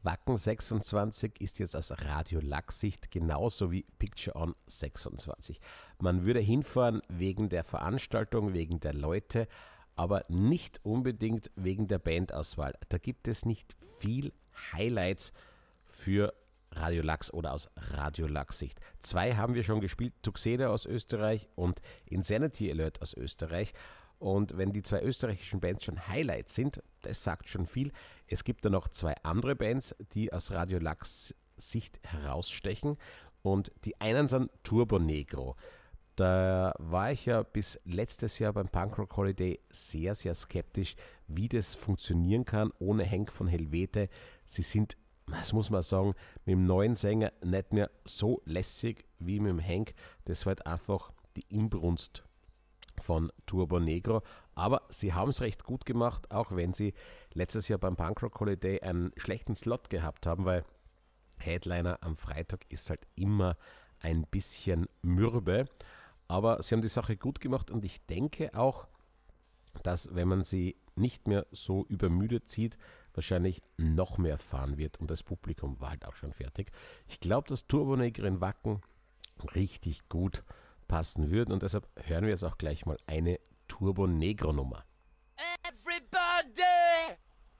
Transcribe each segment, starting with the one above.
Wacken 26 ist jetzt aus Radio-Lax-Sicht genauso wie Picture On 26. Man würde hinfahren wegen der Veranstaltung, wegen der Leute, aber nicht unbedingt wegen der Bandauswahl. Da gibt es nicht viel Highlights für Radio Lax oder aus Radio Lax-Sicht. 2 haben wir schon gespielt, Tuxedo aus Österreich und Insanity Alert aus Österreich. Und wenn die 2 österreichischen Bands schon Highlights sind, das sagt schon viel. Es gibt dann noch 2 andere Bands, die aus Radio Lax-Sicht herausstechen. Und die einen sind Turbo Negro. Da war ich ja bis letztes Jahr beim Punkrock Holiday sehr, sehr skeptisch, wie das funktionieren kann ohne Henk von Helvete. Sie sind, das muss man sagen, mit dem neuen Sänger nicht mehr so lässig wie mit dem Henk. Das war halt einfach die Inbrunst von Turbo Negro. Aber sie haben es recht gut gemacht, auch wenn sie letztes Jahr beim Punkrock Holiday einen schlechten Slot gehabt haben, weil Headliner am Freitag ist halt immer ein bisschen mürbe. Aber sie haben die Sache gut gemacht und ich denke auch, dass wenn man sie nicht mehr so übermüdet sieht, wahrscheinlich noch mehr fahren wird und das Publikum war halt auch schon fertig. Ich glaube, dass Turbo Negro in Wacken richtig gut passen würden und deshalb hören wir jetzt auch gleich mal eine Turbo Negro Nummer. Everybody,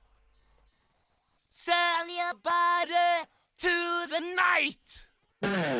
sell your body to the night.